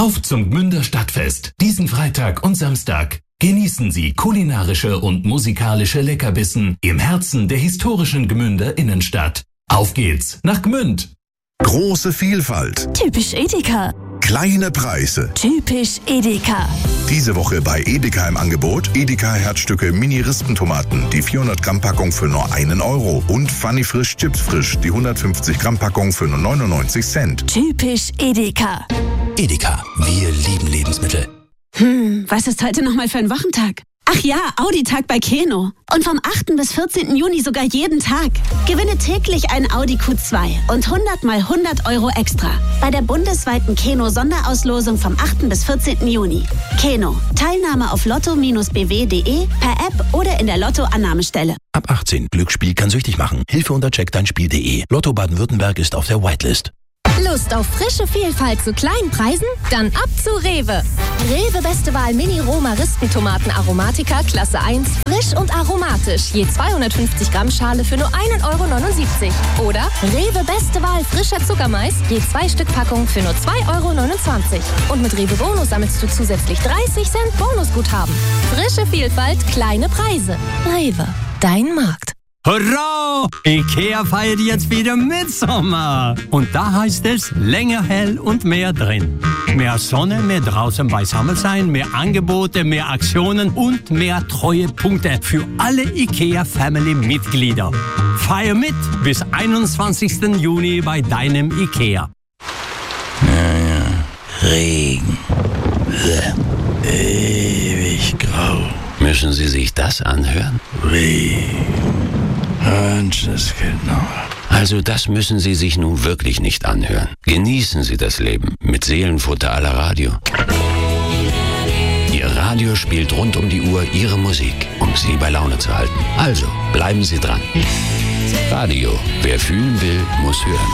Auf zum Gmünder Stadtfest, diesen Freitag und Samstag. Genießen Sie kulinarische und musikalische Leckerbissen im Herzen der historischen Gmünder Innenstadt. Auf geht's nach Gmünd! Große Vielfalt. Typisch Edeka. Kleine Preise. Typisch Edeka. Diese Woche bei Edeka im Angebot Edeka Herzstücke Mini-Rispentomaten, die 400 Gramm Packung für nur 1 Euro und Funny Frisch Chips Frisch, die 150 Gramm Packung für nur 99 Cent. Typisch Edeka. Edeka, wir lieben Lebensmittel. Was ist heute nochmal für ein Wochentag? Ach ja, Audi-Tag bei Keno. Und vom 8. bis 14. Juni sogar jeden Tag. Gewinne täglich ein Audi Q2 und 100 mal 100 Euro extra. Bei der bundesweiten Keno-Sonderauslosung vom 8. bis 14. Juni. Keno. Teilnahme auf lotto-bw.de, per App oder in der Lotto-Annahmestelle. Ab 18. Glücksspiel kann süchtig machen. Hilfe unter checkdeinspiel.de. Lotto Baden-Württemberg ist auf der Whitelist. Lust auf frische Vielfalt zu kleinen Preisen? Dann ab zu Rewe. Rewe Beste Wahl Mini-Roma-Rispentomaten Aromatica Klasse 1. Frisch und aromatisch. Je 250 Gramm Schale für nur 1,79 Euro. Oder Rewe Beste Wahl frischer Zuckermais. Je 2 Stück Packung für nur 2,29 Euro. Und mit Rewe Bonus sammelst du zusätzlich 30 Cent Bonusguthaben. Frische Vielfalt, kleine Preise. Rewe, dein Markt. Hurra! Ikea feiert jetzt wieder Mitsommer. Und da heißt es, länger hell und mehr drin. Mehr Sonne, mehr draußen beisammen sein, mehr Angebote, mehr Aktionen und mehr Treuepunkte für alle Ikea-Family-Mitglieder. Feier mit bis 21. Juni bei deinem Ikea. Regen. Ewig grau. Müssen Sie sich das anhören? Regen. Genau. Also das müssen Sie sich nun wirklich nicht anhören. Genießen Sie das Leben mit Seelenfutter à la Radio. Ihr Radio spielt rund um die Uhr Ihre Musik, um Sie bei Laune zu halten. Also bleiben Sie dran. Radio, wer fühlen will, muss hören.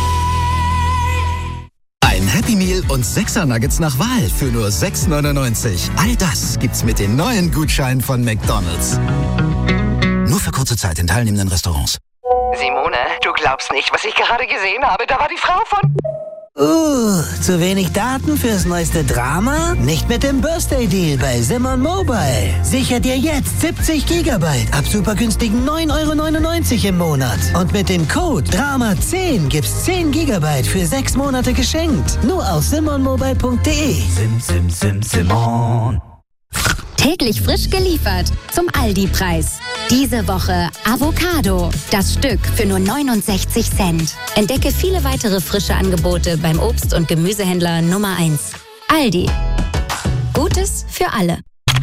Ein Happy Meal und 6er Nuggets nach Wahl für nur 6,99. All das gibt's mit den neuen Gutscheinen von McDonald's. Nur für kurze Zeit in teilnehmenden Restaurants. Simone, du glaubst nicht, was ich gerade gesehen habe. Da war die Frau von... Zu wenig Daten fürs neueste Drama? Nicht mit dem Birthday Deal bei Simon Mobile. Sicher dir jetzt 70 Gigabyte ab super günstigen 9,99 € im Monat. Und mit dem Code DRAMA10 gibt's 10 Gigabyte für 6 Monate geschenkt. Nur auf simonmobile.de. Simon. Täglich frisch geliefert zum Aldi-Preis. Diese Woche Avocado. Das Stück für nur 69 Cent. Entdecke viele weitere frische Angebote beim Obst- und Gemüsehändler Nummer 1. Aldi. Gutes für alle.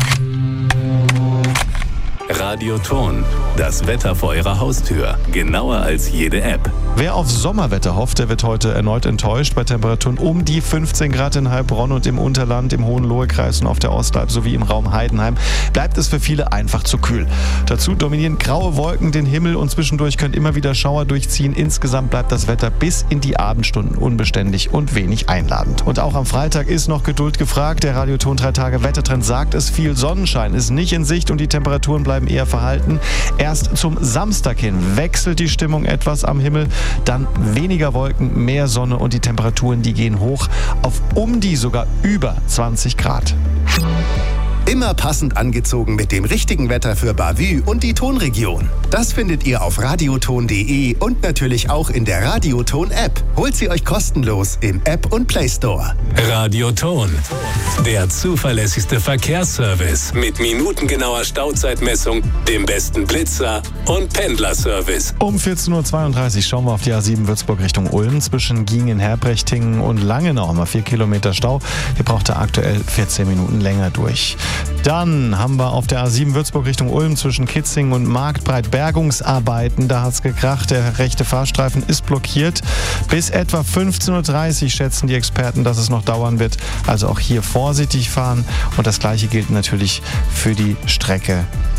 Radioton. Das Wetter vor Ihrer Haustür. Genauer als jede App. Wer auf Sommerwetter hofft, der wird heute erneut enttäuscht. Bei Temperaturen um die 15 Grad in Heilbronn und im Unterland, im Hohenlohe-Kreis und auf der Ostalb sowie im Raum Heidenheim bleibt es für viele einfach zu kühl. Dazu dominieren graue Wolken den Himmel und zwischendurch können immer wieder Schauer durchziehen. Insgesamt bleibt das Wetter bis in die Abendstunden unbeständig und wenig einladend. Und auch am Freitag ist noch Geduld gefragt. Der Radioton 3 Tage Wettertrend sagt es, viel Sonnenschein ist nicht in Sicht und die Temperaturen bleiben eher verhalten. Erst zum Samstag hin wechselt die Stimmung etwas am Himmel. Dann weniger Wolken, mehr Sonne und die Temperaturen, die gehen hoch auf um die sogar über 20 Grad. Immer passend angezogen mit dem richtigen Wetter für Bavü und die Tonregion. Das findet ihr auf radioton.de und natürlich auch in der Radioton-App. Holt sie euch kostenlos im App und Play Store. Radioton. Der zuverlässigste Verkehrsservice mit minutengenauer Stauzeitmessung, dem besten Blitzer und Pendlerservice. Um 14.32 Uhr schauen wir auf die A7 Würzburg Richtung Ulm. Zwischen Giengen, Herbrechtingen und Langenau haben wir 4 Kilometer Stau. Hier braucht er aktuell 14 Minuten länger durch. Dann haben wir auf der A7 Würzburg Richtung Ulm zwischen Kitzingen und Marktbreit Bergungsarbeiten. Da hat es gekracht. Der rechte Fahrstreifen ist blockiert. Bis etwa 15.30 Uhr schätzen die Experten, dass es noch dauern wird. Also auch hier vorsichtig fahren. Und das Gleiche gilt natürlich für die Strecke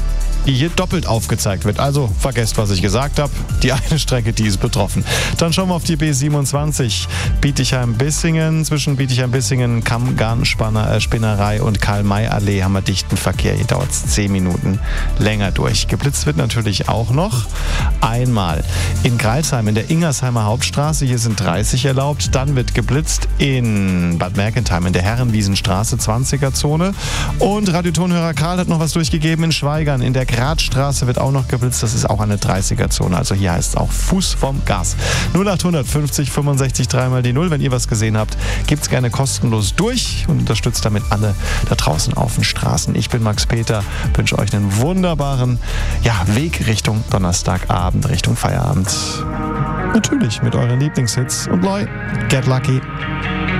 die hier doppelt aufgezeigt wird. Also vergesst, was ich gesagt habe. Die eine Strecke, die ist betroffen. Dann schauen wir auf die B27. Bietigheim-Bissingen. Zwischen Bietigheim-Bissingen, Kammgarn-Spinnerei und Karl-May-Allee haben wir dichten Verkehr. Hier dauert es 10 Minuten länger durch. Geblitzt wird natürlich auch noch einmal in Greilsheim in der Ingersheimer Hauptstraße. Hier sind 30 erlaubt. Dann wird geblitzt in Bad Mergentheim in der Herrenwiesenstraße 20er-Zone. Und Radiotonhörer Karl hat noch was durchgegeben in Schweigern. In der Gradstraße wird auch noch geblitzt. Das ist auch eine 30er-Zone. Also hier heißt es auch Fuß vom Gas. 0800 50 65 3 die 0. Wenn ihr was gesehen habt, gibt's gerne kostenlos durch und unterstützt damit alle da draußen auf den Straßen. Ich bin Max Peter, wünsche euch einen wunderbaren Weg Richtung Donnerstagabend, Richtung Feierabend. Natürlich mit euren Lieblingshits. Und Loi, get lucky.